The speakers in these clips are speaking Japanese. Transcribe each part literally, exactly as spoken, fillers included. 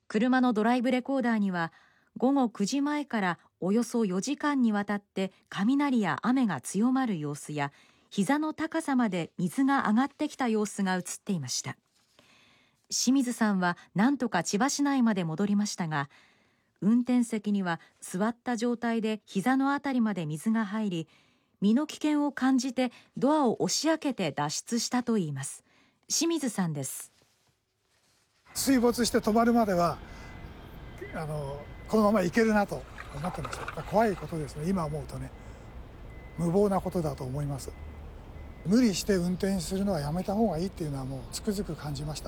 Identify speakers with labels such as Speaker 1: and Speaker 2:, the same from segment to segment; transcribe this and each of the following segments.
Speaker 1: 車のドライブレコーダーには午後くじまえからおよそよじかんにわたって雷や雨が強まる様子や、膝の高さまで水が上がってきた様子が映っていました。清水さんは何とか千葉市内まで戻りましたが、運転席には座った状態で膝のあたりまで水が入り、身の危険を感じてドアを押し開けて脱出したといいます。清水さんです。
Speaker 2: 水没して止まるまではあのこのまま行けるなと思ってました。怖いことですね。今思うとね、無謀なことだと思います。無理して運転するのはやめた方がいいっていうのはもうつくづく感じました。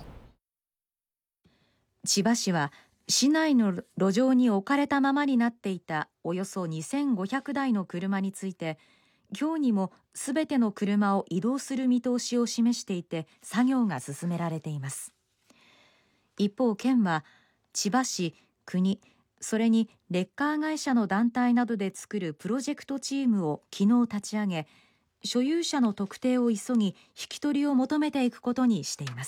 Speaker 1: 千葉市は市内の路上に置かれたままになっていたおよそにせんごひゃくだいの車について、今日にもすべての車を移動する見通しを示していて、作業が進められています。一方、県は千葉市、国、それにレッカー会社の団体などで作るプロジェクトチームを昨日立ち上げ、所有者の特定を急ぎ引き取りを求めていくことにしています。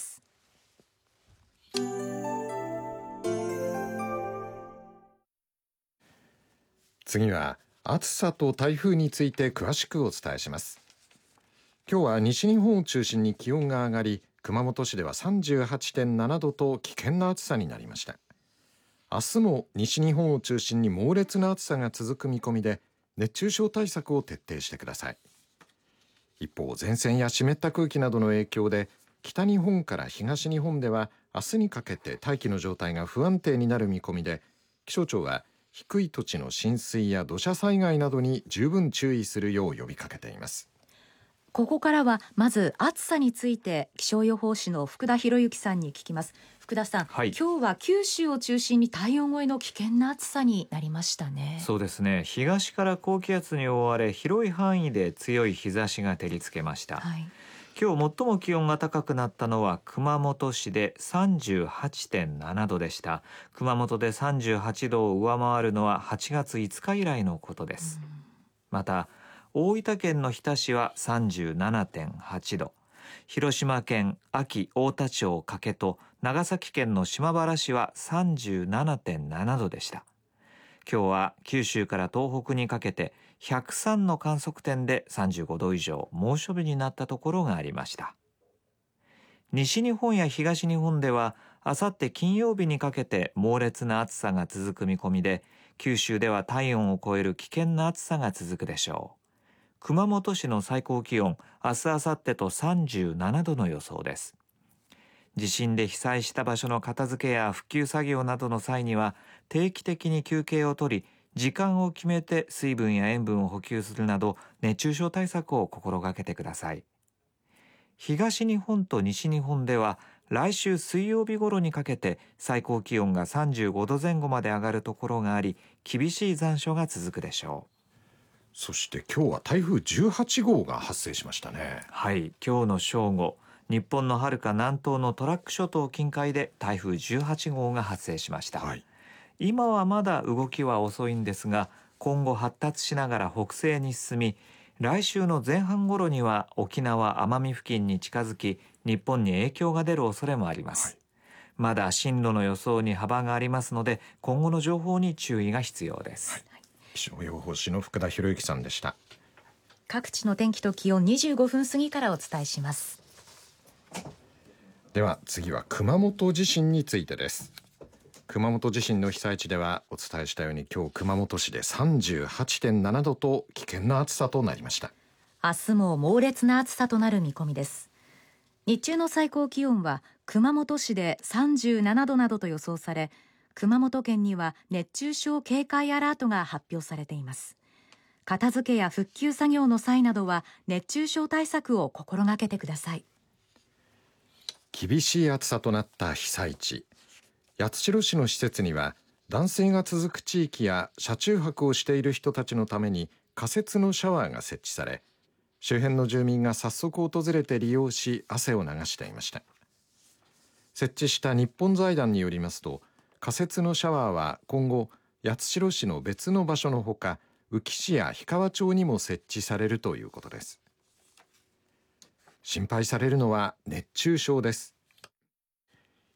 Speaker 3: 次は暑さと台風について詳しくお伝えします。今日は西日本を中心に気温が上がり、熊本市では さんじゅうはちてんなな 度と危険な暑さになりました。明日も西日本を中心に猛烈な暑さが続く見込みで、熱中症対策を徹底してください。一方、前線や湿った空気などの影響で北日本から東日本では明日にかけて大気の状態が不安定になる見込みで、気象庁は低い土地の浸水や土砂災害などに十分注意するよう呼びかけています。
Speaker 1: ここからはまず暑さについて気象予報士の福田博之さんに聞きます。福田さん、はい、今日は九州を中心に体温超えの危険な暑さになりましたね。
Speaker 4: そうですね。東から高気圧に覆われ、広い範囲で強い日差しが照りつけました。はい、今日最も気温が高くなったのは熊本市で さんじゅうはちてんなな 度でした。熊本でさんじゅうはちどを上回るのははちがついつか以来のことです。また大分県の日田市は さんじゅうななてんはち 度、広島県安芸太田町加計と長崎県の島原市は さんじゅうななてんなな 度でした。今日は九州から東北にかけてひゃくさんの観測点でさんじゅうごど以上猛暑日になったところがありました。西日本や東日本ではあさって金曜日にかけて猛烈な暑さが続く見込みで、九州では体温を超える危険な暑さが続くでしょう。熊本市の最高気温、明日明後日とさんじゅうななどの予想です。地震で被災した場所の片付けや復旧作業などの際には定期的に休憩を取り、時間を決めて水分や塩分を補給するなど熱中症対策を心がけてください。東日本と西日本では来週水曜日頃にかけて最高気温がさんじゅうごどぜん後まで上がるところがあり、厳しい残暑が続くでしょう。
Speaker 3: そして今日は台風じゅうはちごうが発生しましたね。
Speaker 4: はい、今日の正午、日本の遥か南東のトラック諸島近海で台風じゅうはちごうが発生しました。はい、今はまだ動きは遅いんですが、今後発達しながら北西に進み、来週の前半頃には沖縄・奄美付近に近づき、日本に影響が出る恐れもあります。はい、まだ進路の予想に幅がありますので、今後の情報に注意が必要です。はい、
Speaker 3: 気象予報士の福田博之さんでした。
Speaker 1: 各地の天気と気温にじゅうごふん過ぎからお伝えします。
Speaker 3: では次は熊本地震についてです。熊本地震の被災地ではお伝えしたように、今日熊本市で さんじゅうはちてんなな 度と危険な暑さとなりました。
Speaker 1: 明日も猛烈な暑さとなる見込みです。日中の最高気温は熊本市でさんじゅうななどなどと予想され、熊本県には熱中症警戒アラートが発表されています。片付けや復旧作業の際などは熱中症対策を心がけてください。
Speaker 3: 厳しい暑さとなった被災地、八代市の施設には断水が続く地域や車中泊をしている人たちのために仮設のシャワーが設置され、周辺の住民が早速訪れて利用し汗を流していました。設置した日本財団によりますと、仮設のシャワーは今後八代市の別の場所のほか、宇城市や氷川町にも設置されるということです。心配されるのは熱中症です。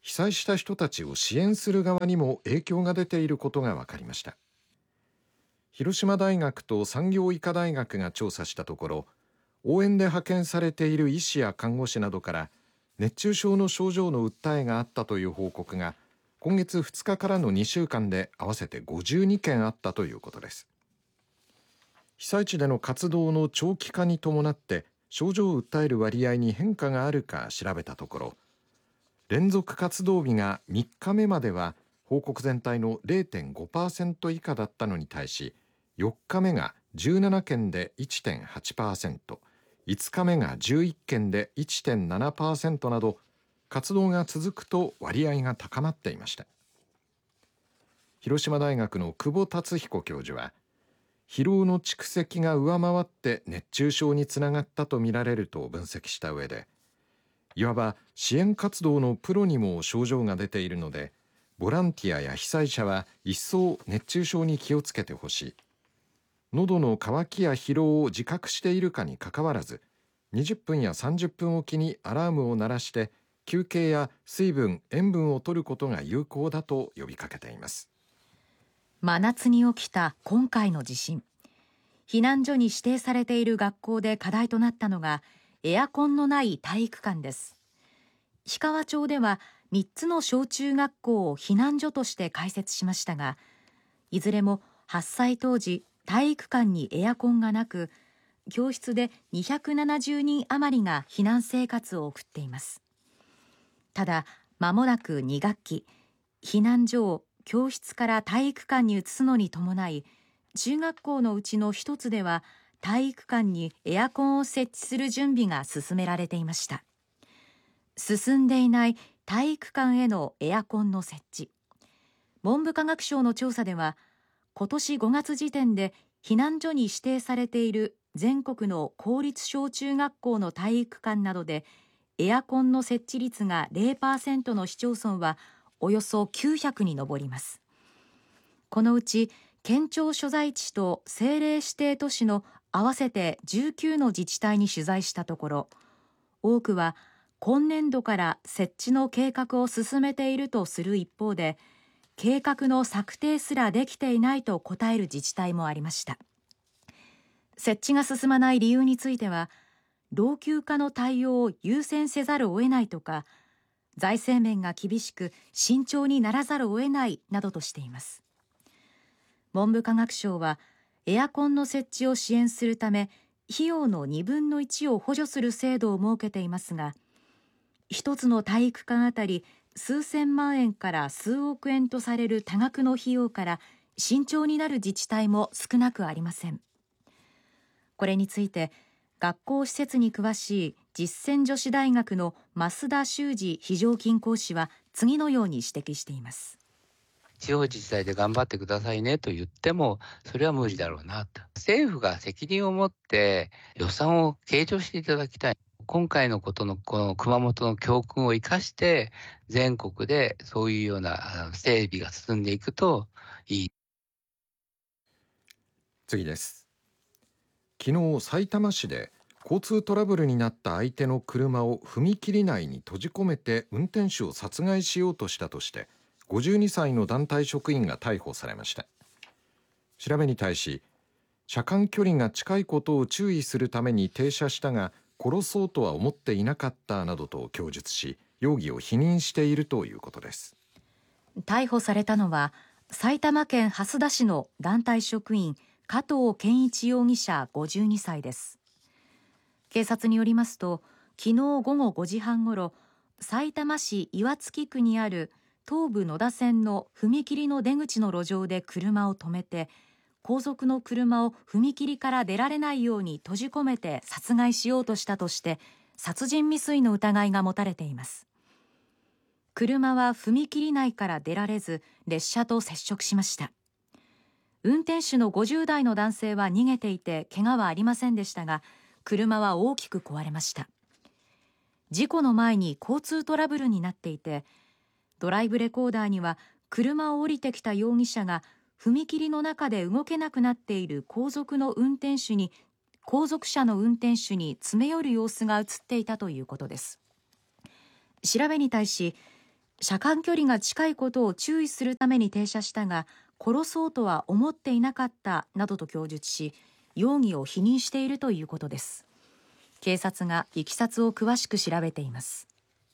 Speaker 3: 被災した人たちを支援する側にも影響が出ていることが分かりました。広島大学と産業医科大学が調査したところ、応援で派遣されている医師や看護師などから熱中症の症状の訴えがあったという報告が今月ふつかからのにしゅうかんで合わせてごじゅうにけんあったということです。被災地での活動の長期化に伴って症状を訴える割合に変化があるか調べたところ、連続活動日がみっかめまでは報告全体の れいてんごパーセント 以下だったのに対し、よっかめがじゅうななけんで いってんはちパーセント、いつかめがじゅういっけんで いってんななパーセント など、活動が続くと割合が高まっていました。広島大学の久保達彦教授は、疲労の蓄積が上回って熱中症につながったとみられると分析した上で、いわば支援活動のプロにも症状が出ているので、ボランティアや被災者は一層熱中症に気をつけてほしい。喉の渇きや疲労を自覚しているかにかかわらず、にじゅっぷんやさんじゅっぷんおきにアラームを鳴らして休憩や水分・塩分を摂ることが有効だと呼びかけています。
Speaker 1: 真夏に起きた今回の地震、避難所に指定されている学校で課題となったのがエアコンのない体育館です。氷川町ではみっつの小中学校を避難所として開設しましたが、いずれも発災当時体育館にエアコンがなく、教室でにひゃくななじゅうにん余りが避難生活を送っています。ただ、間もなくにがっき、避難所を教室から体育館に移すのに伴い、中学校のうちの一つでは体育館にエアコンを設置する準備が進められていました。進んでいない体育館へのエアコンの設置。文部科学省の調査では、今年ごがつ時点で避難所に指定されている全国の公立小中学校の体育館などでエアコンの設置率が ゼロパーセント の市町村はおよそきゅうひゃくに上ります。このうち県庁所在地と政令指定都市の合わせてじゅうきゅうの自治体に取材したところ、多くは今年度から設置の計画を進めているとする一方で、計画の策定すらできていないと答える自治体もありました。設置が進まない理由については、老朽化の対応を優先せざるを得ないとか、財政面が厳しく慎重にならざるを得ないなどとしています。文部科学省はエアコンの設置を支援するため、費用のにぶんのいちを補助する制度を設けていますが、一つの体育館あたり数千万円から数億円とされる多額の費用から慎重になる自治体も少なくありません。これについて学校施設に詳しい実践女子大学の増田修二非常勤講師は次のように指摘しています。
Speaker 5: 地方自治体で頑張ってくださいねと言っても、それは無理だろうなと。政府が責任を持って予算を計上していただきたい。今回のことのこの熊本の教訓を生かして全国でそういうような整備が進んでいくといい。
Speaker 3: 次です。昨日さいたま市で交通トラブルになった相手の車を踏切内に閉じ込めて運転手を殺害しようとしたとしてごじゅうにさいの団体職員が逮捕されました。調べに対し、車間距離が近いことを注意するために停車したが殺そうとは思っていなかったなどと供述し、容疑を否認しているということです。
Speaker 1: 逮捕されたのは埼玉県蓮田市の団体職員加藤健一容疑者ごじゅうにさいです。警察によりますと、昨日午後ごじはんごろ、さいたま市岩槻区にある東武野田線の踏切の出口の路上で車を止めて、後続の車を踏切から出られないように閉じ込めて殺害しようとしたとして殺人未遂の疑いが持たれています。車は踏切内から出られず列車と接触しました。運転手のごじゅうだいの男性は逃げていて怪我はありませんでしたが、車は大きく壊れました。事故の前に交通トラブルになっていて、ドライブレコーダーには車を降りてきた容疑者が踏切の中で動けなくなっている後続の運転手に後続車の運転手に詰め寄る様子が映っていたということです。調べに対し、 車間距離が近いことを注意するために停車したが殺そうとは思っていなかったなどと供述し、容疑を否認しているということです。警察がいきさつを詳しく調べています。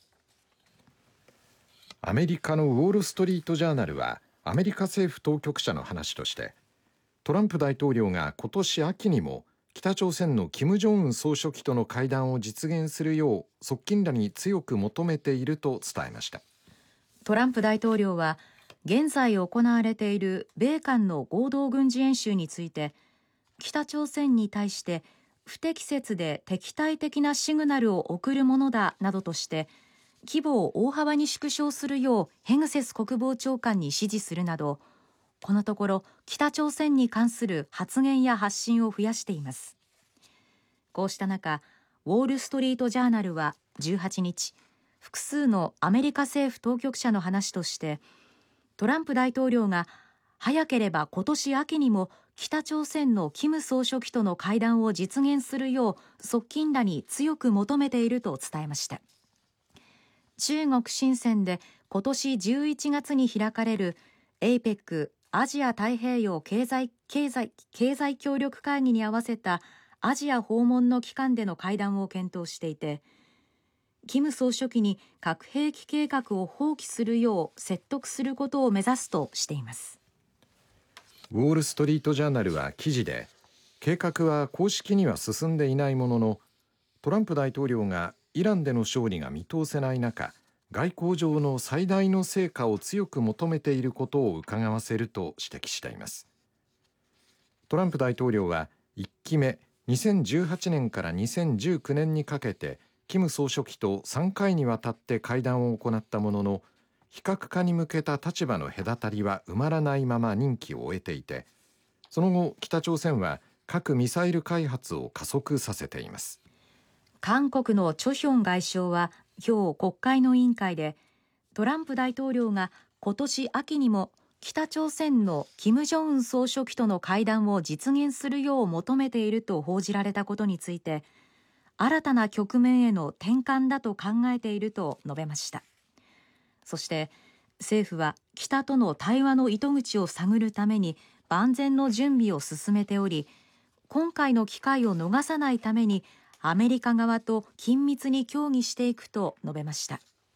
Speaker 3: アメリカのウォール・ストリート・ジャーナルはアメリカ政府当局者の話として、トランプ大統領が今年秋にも北朝鮮の金正恩総書記との会談を実現するよう側近らに強く求めていると伝えました。
Speaker 1: トランプ大統領は現在行われている米韓の合同軍事演習について、北朝鮮に対して不適切で敵対的なシグナルを送るものだなどとして規模を大幅に縮小するようヘグセス国防長官に指示するなど、このところ北朝鮮に関する発言や発信を増やしています。こうした中、ウォール・ストリート・ジャーナルはじゅうはちにち、複数のアメリカ政府当局者の話として、トランプ大統領が早ければ今年秋にも北朝鮮の金総書記との会談を実現するよう側近らに強く求めていると伝えました。中国深センで今年じゅういちがつに開かれる エイペック アジア太平洋経済、経済、経済協力会議に合わせたアジア訪問の期間での会談を検討していて、金総書記に核兵器計画を放棄するよう説得することを目指すとしています。
Speaker 3: ウォール・ストリート・ジャーナルは記事で、計画は公式には進んでいないものの、トランプ大統領がイランでの勝利が見通せない中、外交上の最大の成果を強く求めていることを伺わせると指摘しています。トランプ大統領はいっきめにせんじゅうはちねんからにせんじゅうきゅうねんにかけて金総書記とさんかいにわたって会談を行ったものの、非核化に向けた立場の隔たりは埋まらないまま任期を終えていて、その後北朝鮮は核ミサイル開発を加速させています。
Speaker 1: 韓国のチョヒョン外相は今日国会の委員会で、トランプ大統領が今年秋にも北朝鮮の金正恩総書記との会談を実現するよう求めていると報じられたことについて、新たな局面への転換だと考えていると述べました。そして政府は北との対話の糸口を探るために万全の準備を進めており、今回の機会を逃さないためにアメリカ側と緊密に協議していくと述べました。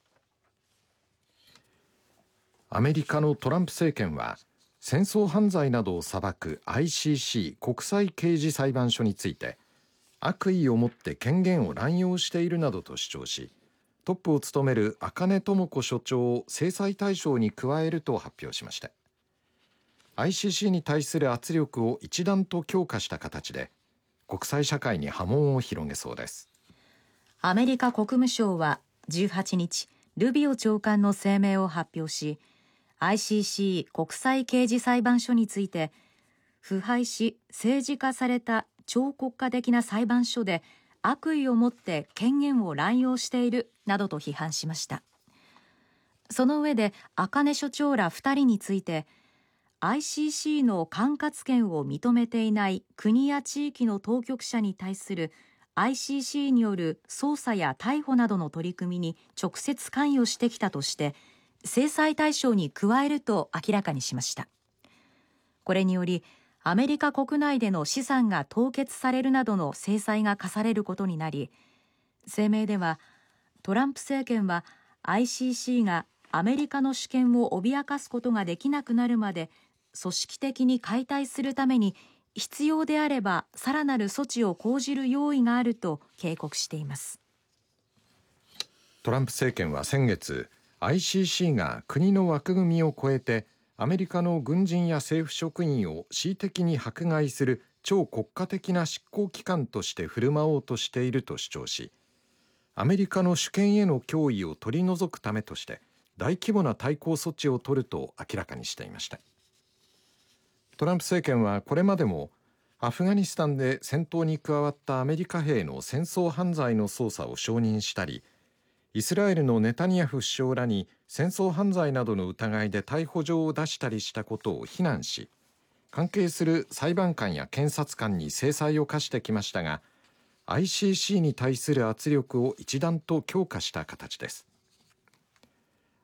Speaker 3: アメリカのトランプ政権は戦争犯罪などを裁く アイシーシー 国際刑事裁判所について悪意を持って権限を乱用しているなどと主張し、トップを務める赤根智子所長を制裁対象に加えると発表しました。 アイシーシー に対する圧力を一段と強化した形で国際社会に波紋を広げそうです。
Speaker 1: アメリカ国務省はじゅうはちにち、ルビオ長官の声明を発表し、 アイシーシー 国際刑事裁判所について腐敗し政治化された超国家的な裁判所で悪意を持って権限を乱用しているなどと批判しました。その上で赤根所長らふたりについて、 アイシーシー の管轄権を認めていない国や地域の当局者に対する アイシーシー による捜査や逮捕などの取り組みに直接関与してきたとして制裁対象に加えると明らかにしました。これによりアメリカ国内での資産が凍結されるなどの制裁が科されることになり、声明ではトランプ政権は アイシーシー がアメリカの主権を脅かすことができなくなるまで組織的に解体するために必要であればさらなる措置を講じる用意があると警告しています。
Speaker 3: トランプ政権は先月 アイシーシー が国の枠組みを超えてアメリカの軍人や政府職員を恣意的に迫害する超国家的な執行機関として振る舞おうとしていると主張し、アメリカの主権への脅威を取り除くためとして大規模な対抗措置を取ると明らかにしていました。トランプ政権はこれまでもアフガニスタンで戦闘に加わったアメリカ兵の戦争犯罪の捜査を承認したり、イスラエルのネタニヤフ首相らに戦争犯罪などの疑いで逮捕状を出したりしたことを非難し、関係する裁判官や検察官に制裁を科してきましたが、 アイシーシー に対する圧力を一段と強化した形です。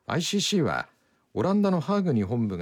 Speaker 3: アイシーシー はオランダのハーグに本部が